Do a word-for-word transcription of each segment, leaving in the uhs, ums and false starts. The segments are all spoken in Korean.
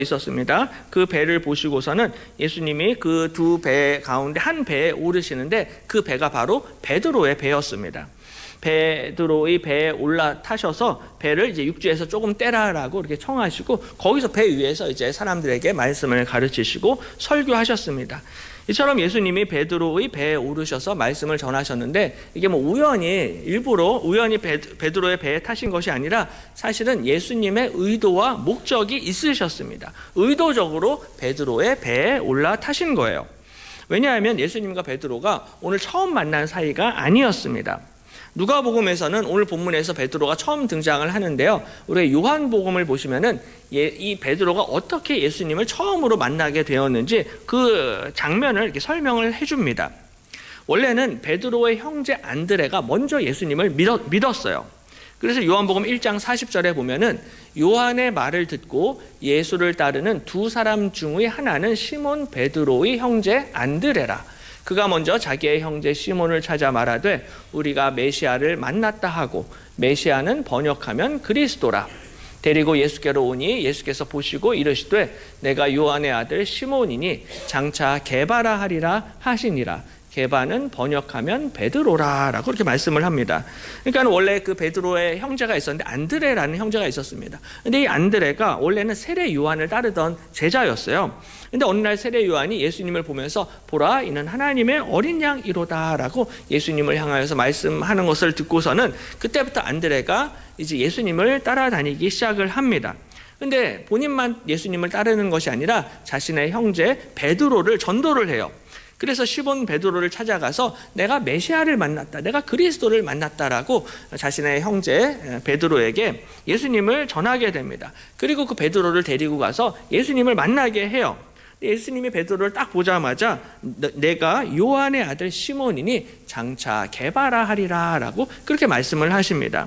있었습니다. 그 배를 보시고서는 예수님이 그 두 배 가운데 한 배에 오르시는데 그 배가 바로 베드로의 배였습니다. 베드로의 배에 올라타셔서 배를 이제 육지에서 조금 떼라라고 이렇게 청하시고 거기서 배 위에서 이제 사람들에게 말씀을 가르치시고 설교하셨습니다. 이처럼 예수님이 베드로의 배에 오르셔서 말씀을 전하셨는데 이게 뭐 우연히 일부러 우연히 베드로의 배에 타신 것이 아니라 사실은 예수님의 의도와 목적이 있으셨습니다. 의도적으로 베드로의 배에 올라타신 거예요. 왜냐하면 예수님과 베드로가 오늘 처음 만난 사이가 아니었습니다. 누가복음에서는 오늘 본문에서 베드로가 처음 등장을 하는데요. 우리 요한복음을 보시면은 이 베드로가 어떻게 예수님을 처음으로 만나게 되었는지 그 장면을 이렇게 설명을 해줍니다. 원래는 베드로의 형제 안드레가 먼저 예수님을 믿었, 믿었어요. 그래서 요한복음 일 장 사십 절에 보면은 요한의 말을 듣고 예수를 따르는 두 사람 중의 하나는 시몬 베드로의 형제 안드레라. 그가 먼저 자기의 형제 시몬을 찾아 말하되 우리가 메시아를 만났다 하고 메시아는 번역하면 그리스도라. 데리고 예수께로 오니 예수께서 보시고 이르시되 내가 요한의 아들 시몬이니 장차 게바라 하리라 하시니라. 게바는 번역하면 베드로라 라고 이렇게 말씀을 합니다. 그러니까 원래 그 베드로의 형제가 있었는데 안드레라는 형제가 있었습니다. 근데 이 안드레가 원래는 세례 요한을 따르던 제자였어요. 근데 어느 날 세례 요한이 예수님을 보면서 보라 이는 하나님의 어린 양이로다 라고 예수님을 향하여서 말씀하는 것을 듣고서는 그때부터 안드레가 이제 예수님을 따라다니기 시작을 합니다. 근데 본인만 예수님을 따르는 것이 아니라 자신의 형제 베드로를 전도를 해요. 그래서 시몬 베드로를 찾아가서 내가 메시아를 만났다, 내가 그리스도를 만났다라고 자신의 형제 베드로에게 예수님을 전하게 됩니다. 그리고 그 베드로를 데리고 가서 예수님을 만나게 해요. 예수님이 베드로를 딱 보자마자 내가 요한의 아들 시몬이니 장차 게바라 하리라 라고 그렇게 말씀을 하십니다.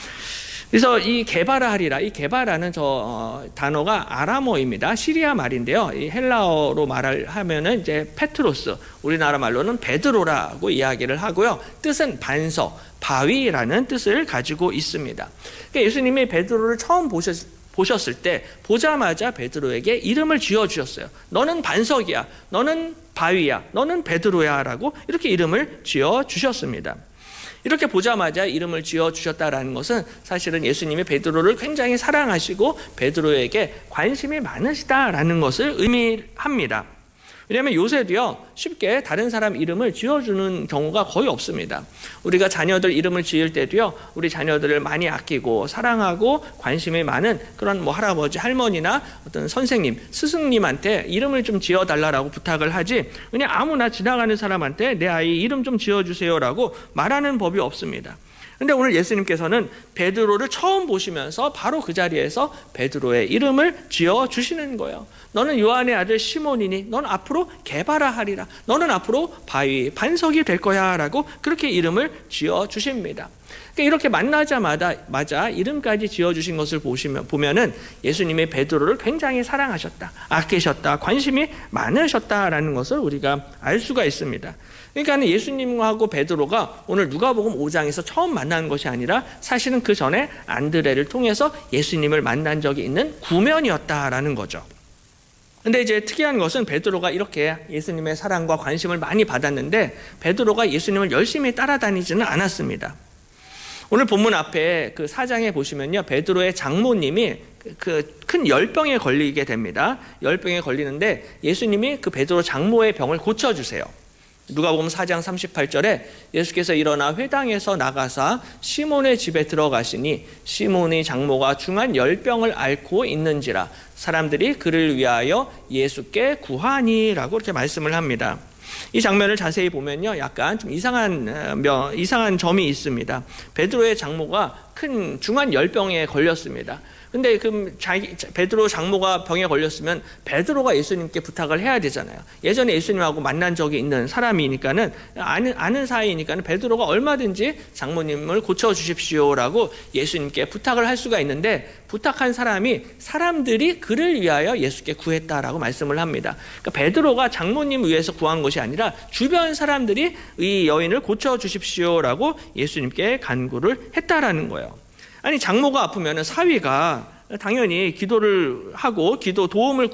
그래서 이 게바라 하리라, 이 게바라는 저 어, 단어가 아람어입니다. 시리아 말인데요. 이 헬라어로 말을 하면은 이제 페트로스, 우리나라 말로는 베드로라고 이야기를 하고요. 뜻은 반석, 바위라는 뜻을 가지고 있습니다. 그러니까 예수님이 베드로를 처음 보셨, 보셨을 때 보자마자 베드로에게 이름을 지어주셨어요. 너는 반석이야, 너는 바위야, 너는 베드로야 라고 이렇게 이름을 지어주셨습니다. 이렇게 보자마자 이름을 지어주셨다는 것은 사실은 예수님이 베드로를 굉장히 사랑하시고 베드로에게 관심이 많으시다라는 것을 의미합니다. 왜냐하면 요새도요 쉽게 다른 사람 이름을 지어주는 경우가 거의 없습니다. 우리가 자녀들 이름을 지을 때도요 우리 자녀들을 많이 아끼고 사랑하고 관심이 많은 그런 뭐 할아버지 할머니나 어떤 선생님 스승님한테 이름을 좀 지어달라고 부탁을 하지 그냥 아무나 지나가는 사람한테 내 아이 이름 좀 지어주세요라고 말하는 법이 없습니다. 근데 오늘 예수님께서는 베드로를 처음 보시면서 바로 그 자리에서 베드로의 이름을 지어주시는 거예요. 너는 요한의 아들 시몬이니 넌 앞으로 게바라 하리라. 너는 앞으로 바위 반석이 될 거야 라고 그렇게 이름을 지어주십니다. 그러니까 이렇게 만나자마자 맞아 이름까지 지어주신 것을 보시면, 보면은 예수님이 베드로를 굉장히 사랑하셨다, 아끼셨다, 관심이 많으셨다라는 것을 우리가 알 수가 있습니다. 그러니까 예수님하고 베드로가 오늘 누가복음 오 장에서 처음 만난 것이 아니라 사실은 그 전에 안드레를 통해서 예수님을 만난 적이 있는 구면이었다라는 거죠. 근데 이제 특이한 것은 베드로가 이렇게 예수님의 사랑과 관심을 많이 받았는데 베드로가 예수님을 열심히 따라다니지는 않았습니다. 오늘 본문 앞에 그 사 장에 보시면요 베드로의 장모님이 그 큰 열병에 걸리게 됩니다. 열병에 걸리는데 예수님이 그 베드로 장모의 병을 고쳐주세요. 누가복음 사 장 삼십팔 절에 예수께서 일어나 회당에서 나가사 시몬의 집에 들어가시니 시몬의 장모가 중한 열병을 앓고 있는지라 사람들이 그를 위하여 예수께 구하니라고 이렇게 말씀을 합니다. 이 장면을 자세히 보면요 약간 좀 이상한 이상한 점이 있습니다. 베드로의 장모가 큰 중한 열병에 걸렸습니다. 근데 그럼 자기 베드로 장모가 병에 걸렸으면 베드로가 예수님께 부탁을 해야 되잖아요. 예전에 예수님하고 만난 적이 있는 사람이니까는 아는 아는 사이니까는 베드로가 얼마든지 장모님을 고쳐 주십시오라고 예수님께 부탁을 할 수가 있는데 부탁한 사람이 사람들이 그를 위하여 예수께 구했다라고 말씀을 합니다. 그러니까 베드로가 장모님 위해서 구한 것이 아니라 주변 사람들이 이 여인을 고쳐 주십시오라고 예수님께 간구를 했다라는 거예요. 아니 장모가 아프면 사위가 당연히 기도를 하고 기도 도움을